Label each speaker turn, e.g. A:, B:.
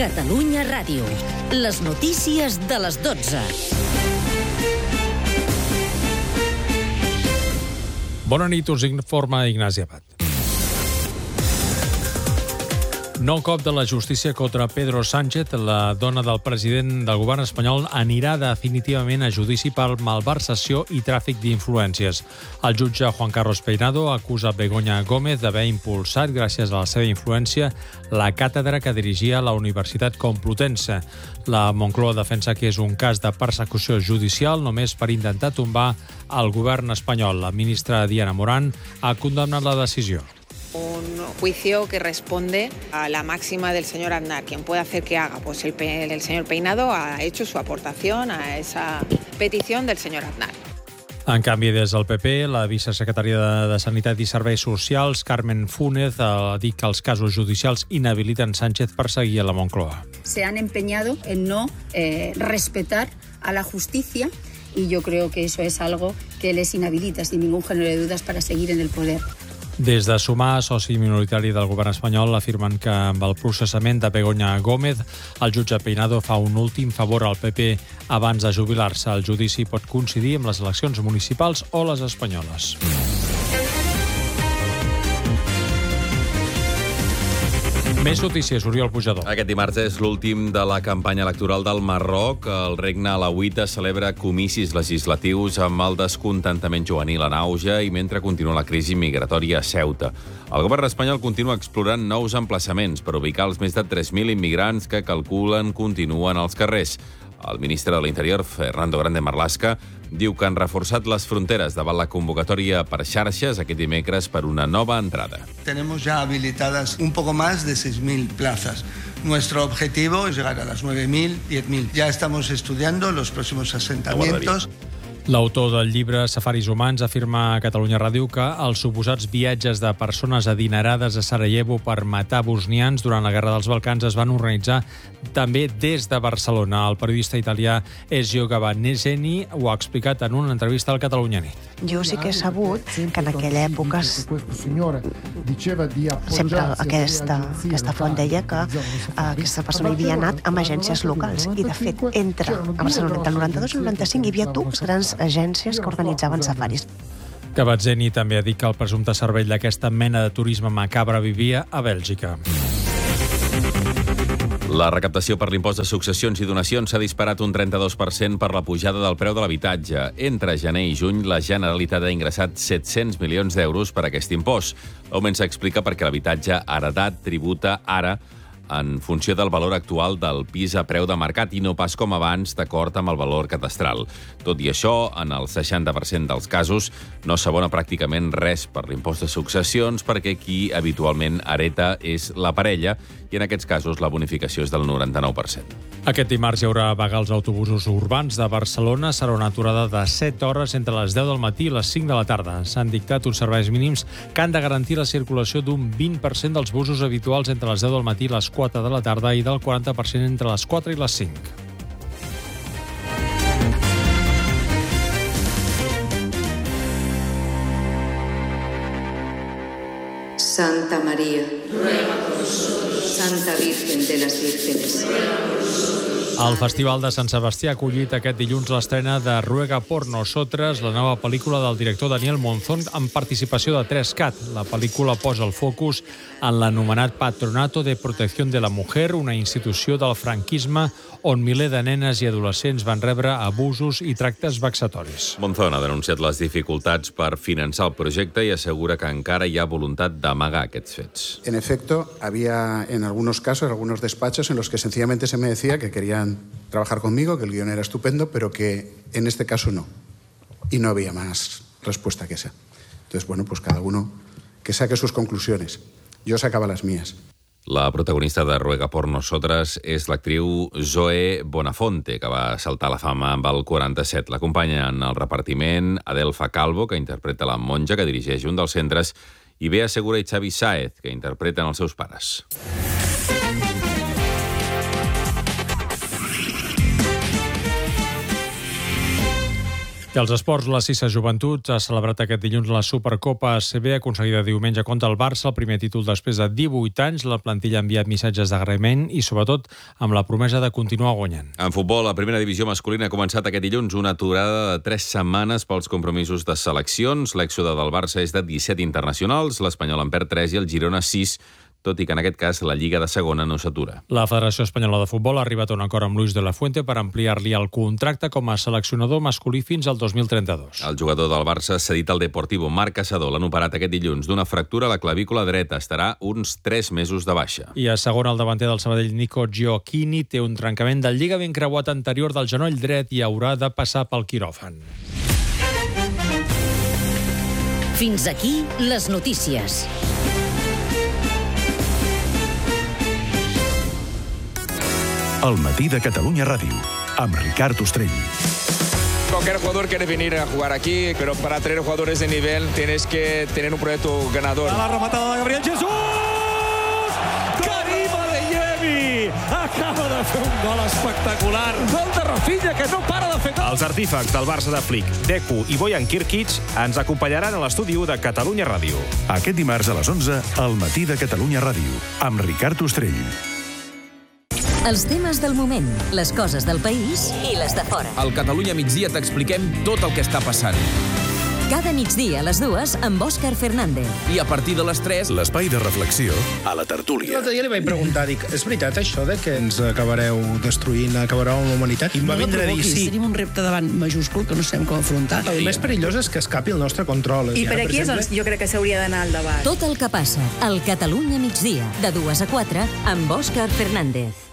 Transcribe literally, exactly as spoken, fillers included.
A: Catalunya Ràdio. Les notícies de les dotze.
B: Bona nit, us informa Ignasi Abad. Nou cop de la justícia contra Pedro Sánchez, la dona del president del govern espanyol, anirà definitivament a judici per malversació i tràfic d'influències. El jutge Juan Carlos Peinado acusa Begoña Gómez d'haver impulsat, gràcies a la seva influència, la càtedra que dirigia a la Universitat Complutense. La Moncloa defensa que és un cas de persecució judicial només per intentar tombar el govern espanyol. La ministra Diana Morán ha condemnat la decisió.
C: Un juicio que responde a la máxima del señor Aznar. Quien puede hacer que haga, pues el, el señor Peinado ha hecho su aportación a esa petición del señor Aznar.
B: En canvi, des del P P, la vicesecretària de, de Sanitat i Serveis Socials, Carmen Fúnez, ha dit que els casos judicials inhabiliten Sánchez per seguir a la Moncloa.
D: Se han empeñado en no eh, respetar a la justicia y yo creo que eso es algo que les inhabilita sin ningún género de dudas para seguir en el poder.
B: Des de Sumar, soci minoritari del govern espanyol, afirmen que amb el processament de Begoña Gómez, el jutge Peinado fa un últim favor al P P abans de jubilar-se. El judici pot coincidir amb les eleccions municipals o les espanyoles. Més notícies, Oriol Pujador.
E: Aquest dimarts és l'últim de la campanya electoral del Marroc. El regne alauita celebra comicis legislatius amb el descontentament juvenil en auge i mentre continua la crisi migratòria a Ceuta. El govern espanyol continua explorant nous emplaçaments per ubicar els més de tres mil immigrants que calculen continuen als carrers. El ministre de l'Interior, Fernando Grande Marlaska, diu que han reforçat les fronteres davant la convocatòria per xarxes aquest dimecres per una nova entrada.
F: Tenemos ya habilitadas un poco más de seis mil plazas. Nuestro objetivo es llegar a las nueve mil, diez mil. Ya estamos estudiando los próximos asentamientos.
B: L'autor del llibre Safaris humans afirma a Catalunya Ràdio que els suposats viatges de persones adinerades a Sarajevo per matar bosnians durant la Guerra dels Balcans es van organitzar també des de Barcelona. El periodista italià Ezio Gabaneseni ho ha explicat en una entrevista al Catalunya Nit.
G: Jo sí que he sabut que en aquella època sempre aquesta, aquesta font deia que aquesta persona havia anat amb agències locals i, de fet, entre a Barcelona entre el noranta-dos i el noranta-cinc hi havia dues grans agències que organitzaven safaris.
B: Gabazzeni també ha dit que el presumpte cervell d'aquesta mena de turisme macabre vivia a Bèlgica.
E: La recaptació per l'impost de successions i donacions s'ha disparat un trenta-dos per cent per la pujada del preu de l'habitatge. Entre gener i juny, la Generalitat ha ingressat set-cents milions d'euros per aquest impost. L'augment s'explica perquè l'habitatge heretat tributa ara en funció del valor actual del pis a preu de mercat i no pas com abans, d'acord amb el valor catastral. Tot i això, en el seixanta per cent dels casos, no s'abona pràcticament res per l'impost de successions perquè qui habitualment hereta és la parella i en aquests casos la bonificació és del noranta-nou per cent.
B: Aquest dimarts hi haurà vaga als autobusos urbans de Barcelona. Serà una aturada de set hores entre les deu del matí i les cinc de la tarda. S'han dictat uns serveis mínims que han de garantir la circulació d'un vint per cent dels busos habituals entre les deu del matí i les quatre de la tarda i del quaranta per cent entre les quatre i les cinc.
H: Santa María, ruega por nosotros. Santa Virgen de las Vírgenes.
B: El Festival de Sant Sebastià ha acollit aquest dilluns l'estrena de Ruega por Nosotras, la nova pel·lícula del director Daniel Monzón amb participació de tres cat. La pel·lícula posa el focus en l'anomenat Patronato de Protección de la Mujer, una institució del franquisme on miler de nenes i adolescents van rebre abusos i tractes vexatoris.
E: Monzón ha denunciat les dificultats per finançar el projecte i assegura que encara hi ha voluntat d'amagar aquests fets.
I: En efecto, había en algunos casos, algunos despachos en los que sencillamente se me decía que querían trabajar conmigo, que el guión era estupendo, pero que en este caso no. Y no había más respuesta que esa. Entonces, bueno, pues cada uno que saque sus conclusiones. Yo sacaba las mías.
E: La protagonista de Ruega por Nosotras és l'actriu Zoe Bonafonte, que va saltar a la fama amb el quaranta-set. L'acompanya en el repartiment Adelfa Calvo, que interpreta la monja que dirigeix un dels centres, i Bea Segura i Xavi Sáez, que interpreten els seus pares.
B: I als esports, la Cissa Joventut ha celebrat aquest dilluns la Supercopa A C B aconseguida diumenge contra el Barça, el primer títol després de divuit anys. La plantilla ha enviat missatges d'agraïment i, sobretot, amb la promesa de continuar guanyant.
E: En futbol, la primera divisió masculina ha començat aquest dilluns una aturada de tres setmanes pels compromisos de seleccions. L'èxode del Barça és de disset internacionals, l'Espanyol en perd tres i el Girona sis, tot i que en aquest cas la Lliga de Segona no s'atura.
B: La Federació Espanyola de Futbol ha arribat a un acord amb Luis de la Fuente per ampliar-li el contracte com a seleccionador masculí fins al dos mil trenta-dos.
E: El jugador del Barça s'ha dit al Deportivo, Marc Caçador, l'han operat aquest dilluns d'una fractura a la clavícula dreta. Estarà uns tres mesos de baixa.
B: I a segona, el davanter del Sabadell, Nico Gioacchini, té un trencament del lligament creuat anterior del genoll dret i haurà de passar pel quiròfan.
A: Fins aquí les notícies.
J: El matí de Catalunya Ràdio, amb Ricard Ostrell.
K: Cualquier jugador quiere venir a jugar aquí, pero para tener jugadores de nivel tienes que tener un proyecto ganador.
L: A la rematada de Gabriel Jesús! Karim Adeyemi acaba de fer un gol espectacular. Gol de Rafinha, que no para de fer gol.
M: Els artífecs del Barça de Flick, Deco i Bojan Kirkic ens acompanyaran a l'estudi u de Catalunya Ràdio.
J: Aquest dimarts a les onze, al matí de Catalunya Ràdio, amb Ricard Ostrell.
A: Els temes del moment, les coses del país i les de fora.
N: Al Catalunya migdia t'expliquem tot el que està passant.
A: Cada migdia a les dues amb Òscar Fernández.
N: I a partir de les tres...
J: L'espai de reflexió a la tertúlia.
O: L'altre dia li vaig preguntar, dic, és veritat això de que ens acabareu destruint, acabareu amb la humanitat? I em va vindre a dir sí.
P: Tenim un repte davant majúscul que no sabem com afrontar.
O: El més perillós és que escapi el nostre control.
Q: I per aquí és on jo crec que s'hauria d'anar al debat.
A: Tot el que passa al Catalunya migdia, de dues a quatre, amb Òscar Fernández.